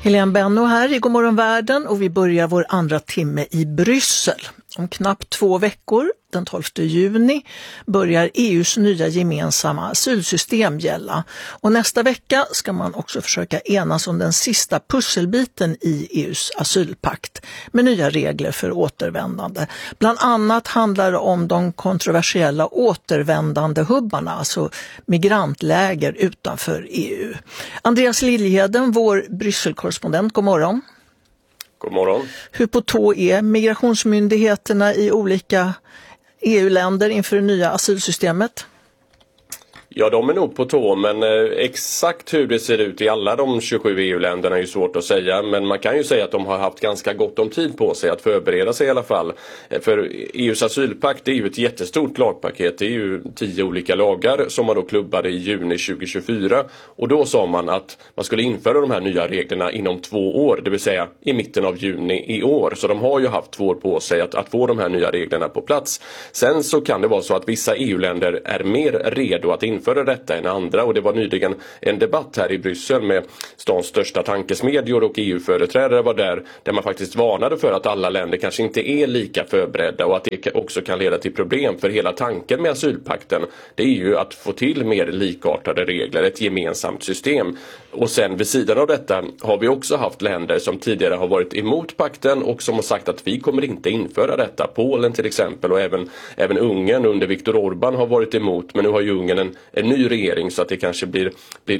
Helene Benno här i Godmorgon Världen och vi börjar vår andra timme i Bryssel. Om knappt 2 veckor, den 12 juni, börjar EUs nya gemensamma asylsystem gälla. Och nästa vecka ska man också försöka enas om den sista pusselbiten i EUs asylpakt med nya regler för återvändande. Bland annat handlar det om de kontroversiella återvändandehubbarna, alltså migrantläger utanför EU. Andreas Liljeheden, vår Brysselkorrespondent, god morgon. God morgon. Hur på tå är migrationsmyndigheterna i olika EU-länder inför det nya asylsystemet? Ja, de är nog på tå, men exakt hur det ser ut i alla de 27 EU-länderna är ju svårt att säga. Men man kan ju säga att de har haft ganska gott om tid på sig att förbereda sig i alla fall. För EUs asylpakt är ju ett jättestort lagpaket. Det är ju 10 olika lagar som man då klubbade i juni 2024. Och då sa man att man skulle införa de här nya reglerna inom 2 år, det vill säga i mitten av juni i år. Så de har ju haft 2 år på sig att få de här nya reglerna på plats. Sen så kan det vara så att vissa EU-länder är mer redo att införa detta än andra, och det var nyligen en debatt här i Bryssel med stans största tankesmedjor och EU-företrädare var där man faktiskt varnade för att alla länder kanske inte är lika förberedda och att det också kan leda till problem. För hela tanken med asylpakten, det är ju att få till mer likartade regler, ett gemensamt system. Och sen vid sidan av detta har vi också haft länder som tidigare har varit emot pakten och som har sagt att vi kommer inte införa detta. Polen till exempel, och även Ungern under Viktor Orbán har varit emot, men nu har ju Ungern en ny regering så att det kanske blir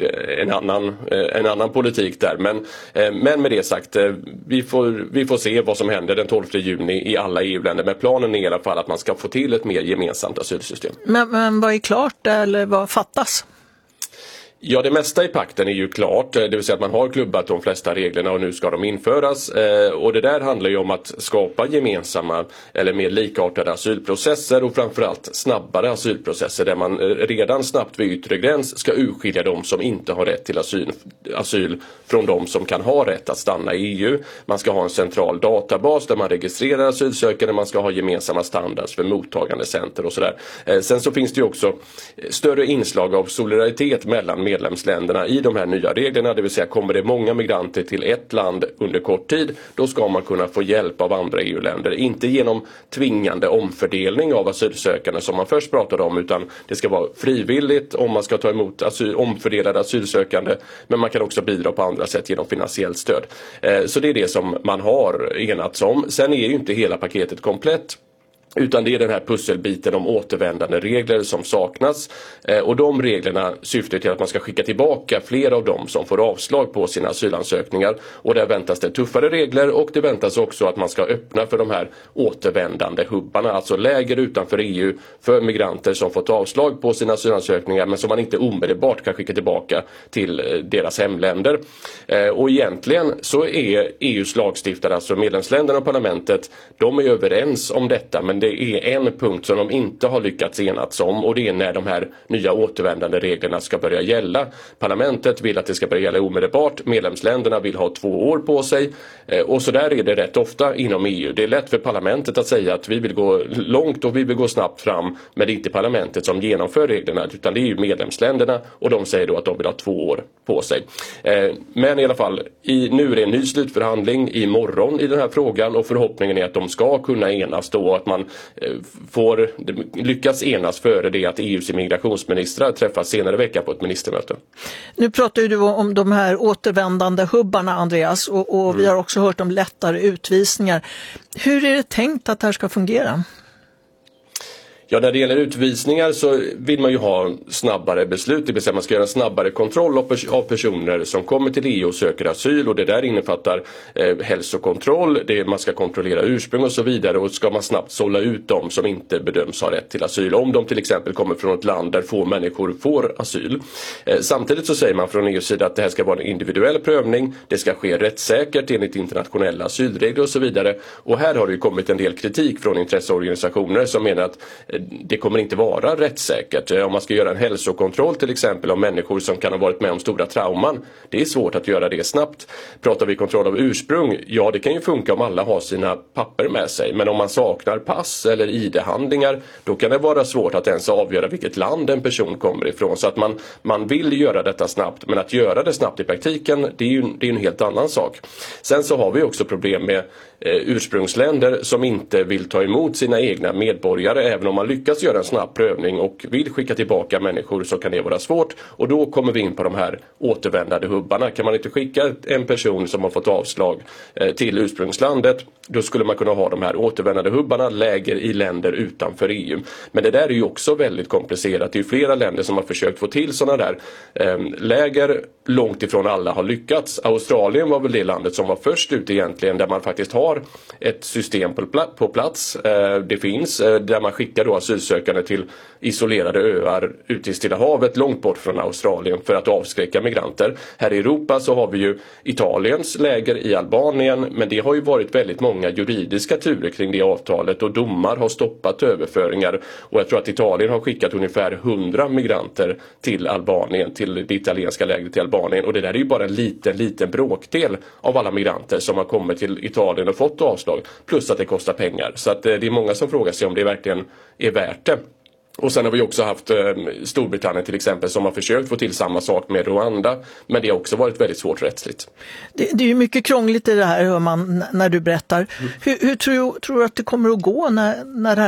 en annan politik där. Men med det sagt, vi får se vad som händer den 12 juni i alla EU-länder. Men planen är i alla fall att man ska få till ett mer gemensamt asylsystem. Men vad är klart eller vad fattas? Ja, det mesta i pakten är ju klart, det vill säga att man har klubbat de flesta reglerna och nu ska de införas. Och det där handlar ju om att skapa gemensamma eller mer likartade asylprocesser och framförallt snabbare asylprocesser där man redan snabbt vid yttre gräns ska urskilja de som inte har rätt till asyl från de som kan ha rätt att stanna i EU. Man ska ha en central databas där man registrerar asylsökande, man ska ha gemensamma standards för mottagandecenter och sådär. Sen så finns det ju också större inslag av solidaritet mellan medlemsländerna i de här nya reglerna, det vill säga kommer det många migranter till ett land under kort tid, då ska man kunna få hjälp av andra EU-länder. Inte genom tvingande omfördelning av asylsökande som man först pratade om, utan det ska vara frivilligt om man ska ta emot omfördelade asylsökande, men man kan också bidra på andra sätt genom finansiellt stöd. Så det är det som man har enats om. Sen är ju inte hela paketet komplett, utan det är den här pusselbiten om återvändande regler som saknas. Och de reglerna syftar till att man ska skicka tillbaka fler av dem som får avslag på sina asylansökningar. Och där väntas det tuffare regler, och det väntas också att man ska öppna för de här återvändande hubbarna. Alltså läger utanför EU för migranter som fått avslag på sina asylansökningar men som man inte omedelbart kan skicka tillbaka till deras hemländer. Och egentligen så är EUs lagstiftare, alltså medlemsländerna och parlamentet, de är överens om detta, men det är en punkt som de inte har lyckats enats om, och det är när de här nya återvändande reglerna ska börja gälla. Parlamentet vill att det ska börja gälla omedelbart, medlemsländerna vill ha 2 år på sig, och så där är det rätt ofta inom EU. Det är lätt för parlamentet att säga att vi vill gå långt och vi vill gå snabbt fram, men det är inte parlamentet som genomför reglerna, utan det är ju medlemsländerna, och de säger då att de vill ha 2 år på sig. Men i alla fall, nu är det en ny slutförhandling imorgon i den här frågan, och förhoppningen är att de ska kunna enas då, att man lyckas enas före det att EUs immigrationsministrar träffas senare vecka på ett ministermöte. Nu pratar ju du om de här återvändande hubbarna, Andreas, och vi har också hört om lättare utvisningar. Hur är det tänkt att det här ska fungera? Ja, när det gäller utvisningar så vill man ju ha snabbare beslut, det vill säga man ska göra en snabbare kontroll av personer som kommer till EU och söker asyl, och det där innefattar hälsokontroll, man ska kontrollera ursprung och så vidare, och ska man snabbt sålla ut dem som inte bedöms ha rätt till asyl, om de till exempel kommer från ett land där få människor får asyl. Samtidigt så säger man från EUs sida att det här ska vara en individuell prövning, det ska ske rättssäkert enligt internationella asylregler och så vidare, och här har det ju kommit en del kritik från intresseorganisationer som menar att det kommer inte vara rättssäkert. Om man ska göra en hälsokontroll till exempel av människor som kan ha varit med om stora trauman, det är svårt att göra det snabbt. Pratar vi kontroll av ursprung, ja det kan ju funka om alla har sina papper med sig, men om man saknar pass eller ID-handlingar, då kan det vara svårt att ens avgöra vilket land en person kommer ifrån. Så att man vill göra detta snabbt, men att göra det snabbt i praktiken, det är en helt annan sak. Sen så har vi också problem med ursprungsländer som inte vill ta emot sina egna medborgare. Även om man lyckas göra en snabb prövning och vill skicka tillbaka människor, så kan det vara svårt. Och då kommer vi in på de här återvändande hubbarna. Kan man inte skicka en person som har fått avslag till ursprungslandet, då skulle man kunna ha de här återvändande hubbarna, läger i länder utanför EU. Men det där är ju också väldigt komplicerat. Det är ju flera länder som har försökt få till sådana där läger. Långt ifrån alla har lyckats. Australien var väl det landet som var först ut egentligen, där man faktiskt har ett system på plats. Det finns där man skickar då asylsökande till isolerade öar ute i Stilla havet, långt bort från Australien, för att avskräcka migranter. Här i Europa så har vi ju Italiens läger i Albanien, men det har ju varit väldigt många juridiska turer kring det avtalet, och domar har stoppat överföringar, och jag tror att Italien har skickat ungefär 100 migranter till Albanien, till det italienska lägret i Albanien, och det där är ju bara en liten bråkdel av alla migranter som har kommit till Italien och fått avslag, plus att det kostar pengar. Så att det är många som frågar sig om det verkligen är värt det. Och sen har vi också haft Storbritannien till exempel, som har försökt få till samma sak med Rwanda, men det har också varit väldigt svårt rättsligt. Det är ju mycket krångligt i det här, hör man när du berättar. Hur tror du att det kommer att gå när det här